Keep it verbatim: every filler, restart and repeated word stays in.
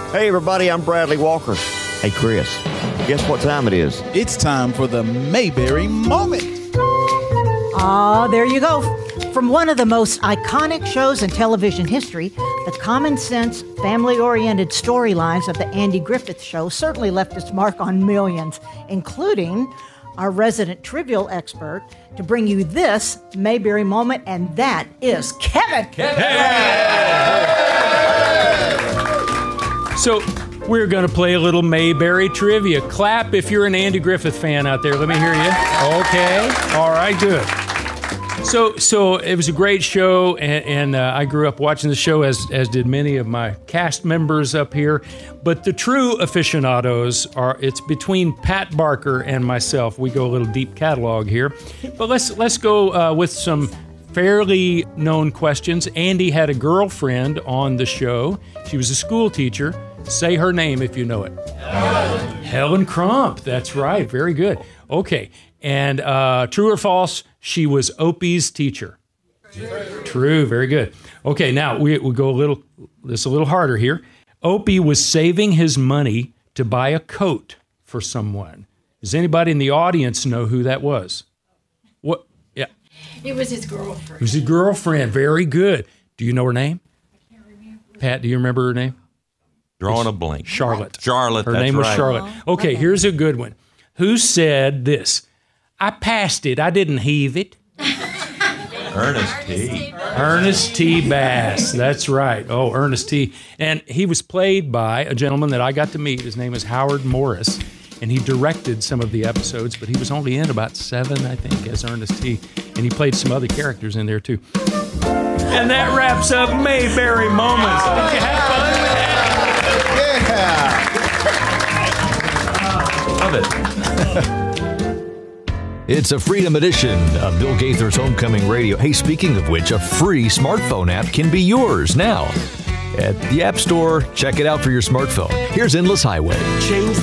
Hey, everybody, I'm Bradley Walker. Hey, Chris, guess what time it is? It's time for the Mayberry Moment. Ah, there you go. From one of the most iconic shows in television history, the common sense, family-oriented storylines of the Andy Griffith Show certainly left its mark on millions, including our resident trivial expert to bring you this Mayberry Moment, and that is Kevin. Kevin! Hey! So we're going to play a little Mayberry trivia. Clap if you're an Andy Griffith fan out there. Let me hear you. Okay. All right, good. So, so it was a great show, and, and uh, I grew up watching the show, as as did many of my cast members up here. But the true aficionados are it's between Pat Barker and myself. We go a little deep catalog here, but let's let's go uh, with some fairly known questions. Andy had a girlfriend on the show. She was a school teacher. Say her name if you know it. Helen. Helen Crump. That's right. Very good. Okay. And uh, true or false? She was Opie's teacher. True. True. Very good. Okay. Now we we go a little. This a little harder here. Opie was saving his money to buy a coat for someone. Does anybody in the audience know who that was? What? Yeah. It was his girlfriend. It was his girlfriend. Very good. Do you know her name? I can't remember. Pat, do you remember her name? Drawing a blank. Charlotte. Charlotte. Her that's name was right. Charlotte. Okay, okay, here's a good one. Who said this? I passed it. I didn't heave it. Ernest T. Ernest T. Bass. That's right. Oh, Ernest T. And he was played by a gentleman that I got to meet. His name is Howard Morris. And he directed some of the episodes, but he was only in about seven, I think, as Ernest T. And he played some other characters in there, too. And that wraps up Mayberry Moments. Did you have fun with that? Love it. It's a freedom edition of Bill Gaither's Homecoming Radio. Hey, speaking of which, a free smartphone app can be yours now. At the App Store, check it out for your smartphone. Here's Endless Highway. Change